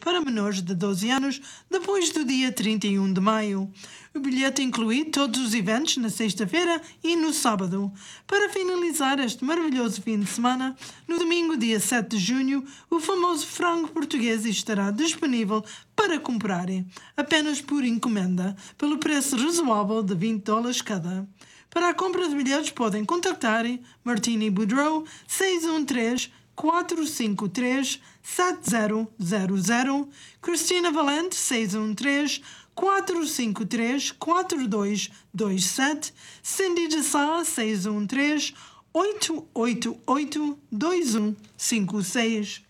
para menores de 12 anos depois do dia 31 de maio. O bilhete inclui todos os eventos na sexta-feira e no sábado. Para finalizar este maravilhoso fim de semana, no domingo, dia 7 de junho, o famoso frango português estará disponível para comprarem, apenas por encomenda, pelo preço razoável de $20 cada. Para a compra de bilhetes podem contactar Martini Boudreau 613-453-7000, Cristina Valente 613-453-4227, Cindy de Sá 613-888-2156.